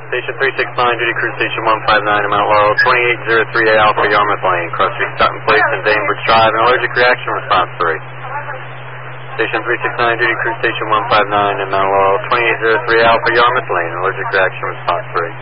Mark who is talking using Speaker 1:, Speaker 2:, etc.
Speaker 1: Station 369, duty crew station 159 in Mount Laurel, 2803A Alpha Yarmouth Lane, Cross Street, Stockton Place, and Bainbridge Drive, an allergic reaction response 3. Station 369, duty crew station 159 in Mount Laurel, 2803 Alpha Yarmouth Lane, allergic reaction response 3.